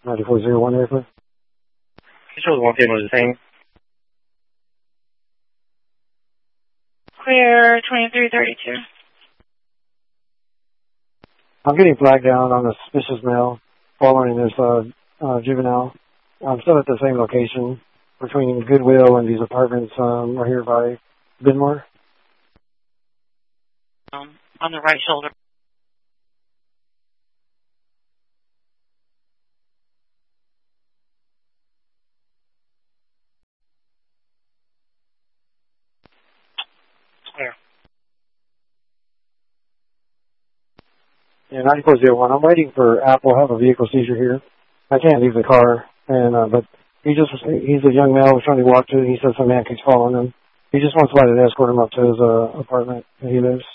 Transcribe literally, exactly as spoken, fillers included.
ninety-four oh one airport. Control one payment was the same. Clear twenty-three thirty-two. I'm getting flagged down on a suspicious mail following this uh, uh, juvenile. I'm still at the same location between Goodwill and these apartments um, right here by Binmore. Um, on the right shoulder. Clear. Yeah, ninety-four oh one. I'm waiting for Apple. I have a vehicle seizure here. I can't leave the car, and uh, but he just he's a young male. Was trying to walk to. He says some man keeps following him. He just wants somebody to escort him up to his uh, apartment where he lives.